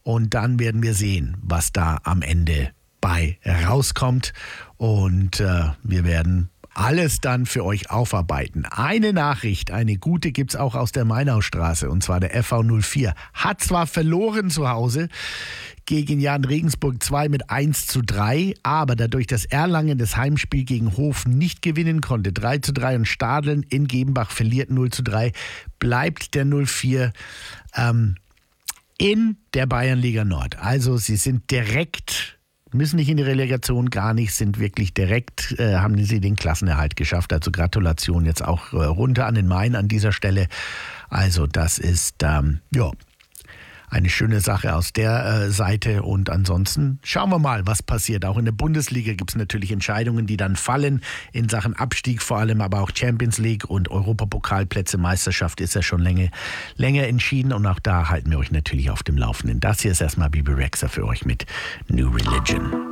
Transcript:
und dann werden wir sehen, was da am Ende bei rauskommt und wir werden alles dann für euch aufarbeiten. Eine Nachricht, eine gute gibt's auch aus der Mainaustraße, und zwar der FV 04. Hat zwar verloren zu Hause gegen Jan Regensburg 2 mit 1:3, aber dadurch, dass Erlangen das Heimspiel gegen Hof nicht gewinnen konnte, 3:3, und Stadeln in Gebenbach verliert 0:3, bleibt der 04 in der Bayernliga Nord. Also sie sind direkt, müssen nicht in die Relegation, gar nicht, sind wirklich direkt, haben sie den Klassenerhalt geschafft. Also Gratulation jetzt auch runter an den Main an dieser Stelle. Also das ist, eine schöne Sache aus der Seite, und ansonsten schauen wir mal, was passiert. Auch in der Bundesliga gibt es natürlich Entscheidungen, die dann fallen in Sachen Abstieg vor allem, aber auch Champions League und Europapokalplätze, Meisterschaft ist ja schon länger entschieden, und auch da halten wir euch natürlich auf dem Laufenden. Das hier ist erstmal Bebe Rexha für euch mit New Religion.